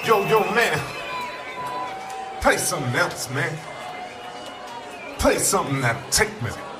Yo, man. Play something else, man. Play something that'll take me